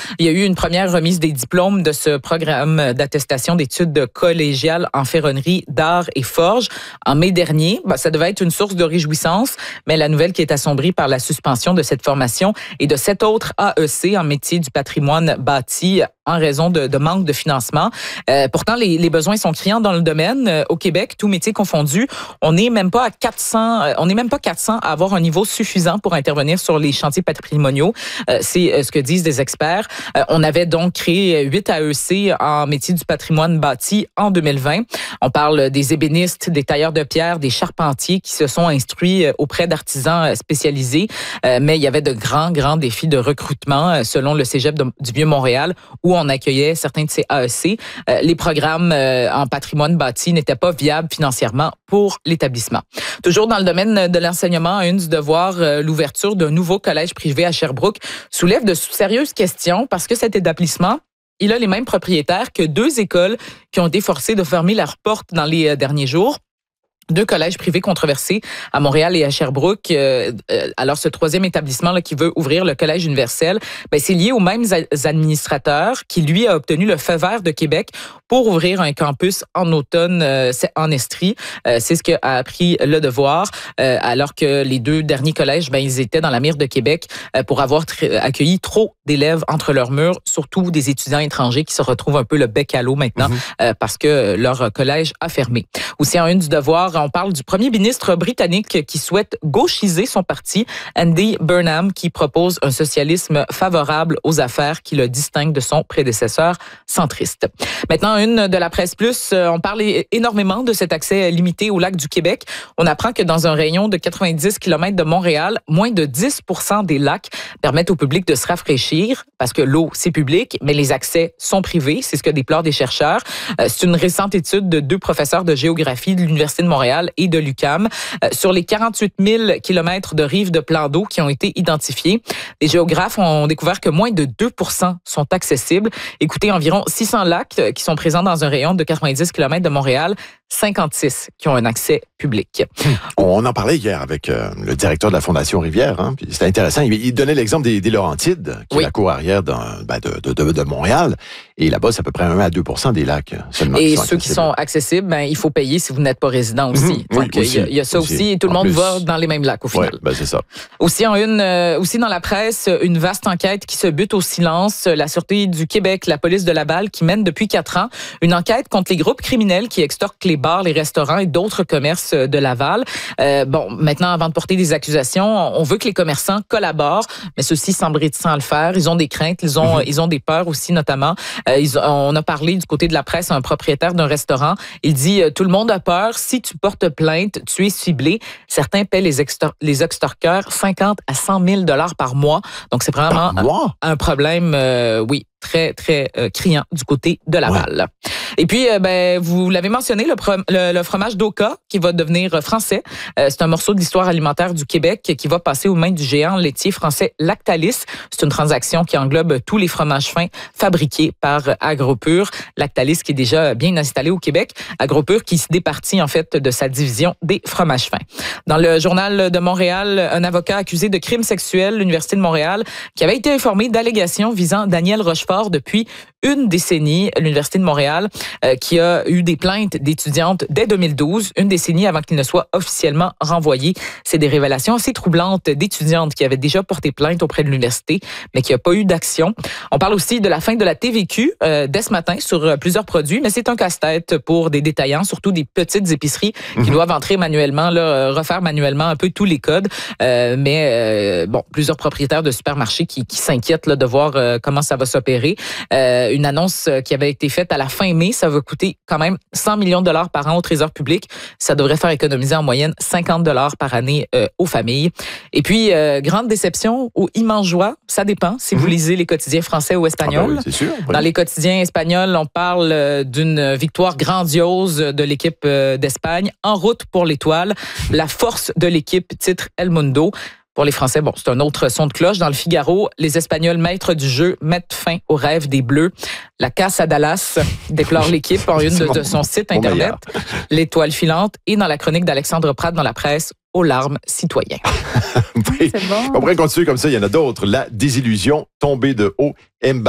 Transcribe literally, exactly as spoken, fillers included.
Il y a eu une première remise des diplômes de ce programme d'attestation d'études collégiales en ferronnerie, d'art et forge en mai dernier. Ben, ça devait être une source de réjouissance, mais la nouvelle qui est assombrie par la suspension de cette formation et de sept autres A E C en métier du patrimoine bâti en raison de, de manque de financement. Euh, pourtant, les, les besoins sont criants dans le domaine. Euh, au Québec, tous métiers confondus, on n'est même pas à quatre cents, euh, on n'est même pas quatre cents à avoir un niveau suffisant pour intervenir sur les chantiers patrimoniaux. Euh, c'est euh, ce que disent des experts. Euh, on avait donc créé huit A E C en métier du patrimoine bâti en deux mille vingt. On parle des ébénistes, des tailleurs de pierre, des charpentiers qui se sont instruits auprès d'artisans spécialisés. Euh, mais il y avait de grands, grands défis de recrutement selon le Cégep de, du Vieux-Montréal où on accueillait certains de ces A E C. Euh, les programmes euh, en patrimoine bâti n'étaient pas viables financièrement pour l'établissement. Toujours dans le domaine de l'enseignement, à une du devoir, euh, l'ouverture d'un nouveau collège privé à Sherbrooke soulève de sérieuses questions parce que cet établissement, il a les mêmes propriétaires que deux écoles qui ont été forcées de fermer leurs portes dans les euh, derniers jours. Deux collèges privés controversés à Montréal et à Sherbrooke. Euh, alors, ce troisième établissement là qui veut ouvrir le collège universel, ben c'est lié aux mêmes administrateurs qui, lui, a obtenu le feu vert de Québec pour ouvrir un campus en automne euh, en Estrie. Euh, c'est ce qu'a appris Le Devoir, euh, alors que les deux derniers collèges, ben ils étaient dans la mire de Québec euh, pour avoir tr- accueilli trop d'élèves entre leurs murs, surtout des étudiants étrangers qui se retrouvent un peu le bec à l'eau maintenant mmh. euh, parce que leur collège a fermé. Aussi, en une du Devoir, on parle du premier ministre britannique qui souhaite gauchiser son parti, Andy Burnham, qui propose un socialisme favorable aux affaires qui le distingue de son prédécesseur centriste. Maintenant, une de la presse plus, on parle énormément de cet accès limité au lac du Québec. On apprend que dans un rayon de quatre-vingt-dix kilomètres de Montréal, moins de dix pour cent des lacs permettent au public de se rafraîchir parce que l'eau, c'est public, mais les accès sont privés. C'est ce que déplorent des chercheurs. C'est une récente étude de deux professeurs de géographie de l'Université de Montréal et de l'U Q A M euh, sur les quarante-huit mille kilomètres de rives de plans d'eau qui ont été identifiés. Les géographes ont découvert que moins de deux pour cent sont accessibles. Écoutez, environ six cents lacs euh, qui sont présents dans un rayon de quatre-vingt-dix kilomètres de Montréal, cinquante-six qui ont un accès public. On en parlait hier avec euh, le directeur de la Fondation Rivière. Hein, puis c'était intéressant. Il, il donnait l'exemple des, des Laurentides, qui oui. est la cour arrière d'un, ben de, de, de, de Montréal. Et là-bas, c'est à peu près un à deux pour cent des lacs seulement. Et qui sont ceux qui sont accessibles, ben, il faut payer si vous n'êtes pas résident aussi. Mmh, Donc, oui, il, y a, il y a ça aussi. aussi et tout le monde plus. va dans les mêmes lacs au final. Oui, ben c'est ça. Aussi, en une, euh, aussi dans la presse, une vaste enquête qui se bute au silence. La Sûreté du Québec, la police de Laval qui mène depuis quatre ans une enquête contre les groupes criminels qui extorquent les bars, les restaurants et d'autres commerces de Laval. Euh, bon, maintenant, avant de porter des accusations, on veut que les commerçants collaborent, mais ceux-ci semblent réticents à le faire. Ils ont des craintes, ils ont, mmh. ils ont des peurs aussi, notamment. Euh, ils, on a parlé du côté de la presse à un propriétaire d'un restaurant. Il dit « Tout le monde a peur. Si tu portes plainte, tu es ciblé. Certains paient les, extor- les extorqueurs cinquante à cent mille dollars par mois. » Donc, c'est vraiment un, un problème, euh, oui, très, très euh, criant du côté de Laval. Ouais. Et puis, euh, ben, vous l'avez mentionné, le, pro- le, le fromage d'Oka qui va devenir français. Euh, c'est un morceau de l'histoire alimentaire du Québec qui va passer aux mains du géant laitier français Lactalis. C'est une transaction qui englobe tous les fromages fins fabriqués par Agropur. Lactalis qui est déjà bien installé au Québec. Agropur qui se départit en fait de sa division des fromages fins. Dans le Journal de Montréal, un avocat accusé de crimes sexuels, l'Université de Montréal, qui avait été informé d'allégations visant Daniel Rochefort depuis une décennie. L'Université de Montréal euh, qui a eu des plaintes d'étudiantes dès deux mille douze, une décennie avant qu'il ne soit officiellement renvoyé. C'est des révélations assez troublantes d'étudiantes qui avaient déjà porté plainte auprès de l'université, mais qui n'a pas eu d'action. On parle aussi de la fin de la T V Q euh, dès ce matin sur plusieurs produits, mais c'est un casse-tête pour des détaillants, surtout des petites épiceries mmh. qui doivent entrer manuellement, là, refaire manuellement un peu tous les codes. Euh, mais euh, bon, plusieurs propriétaires de supermarchés qui, qui s'inquiètent là, de voir euh, comment ça va s'opérer. Euh, une annonce qui avait été faite à la fin mai, ça va coûter quand même cent millions de dollars par an au Trésor public. Ça devrait faire économiser en moyenne cinquante dollars par année euh, aux familles. Et puis, euh, grande déception ou immense joie, ça dépend si mmh. vous lisez les quotidiens français ou espagnols. Ah ben oui, c'est sûr, oui. Dans les quotidiens espagnols, on parle d'une victoire grandiose de l'équipe d'Espagne en route pour l'étoile. La force de l'équipe, titre El Mundo. Pour les Français, bon, c'est un autre son de cloche. Dans le Figaro, les Espagnols maîtres du jeu mettent fin au rêve des Bleus. La casse à Dallas déplore l'équipe en une de, de son site Internet. L'étoile filante. Et dans la chronique d'Alexandre Pratt dans la presse, aux larmes citoyens. Oui. C'est bon. On pourrait continuer comme ça. Il y en a d'autres. La désillusion, tombée de haut, Mbappé.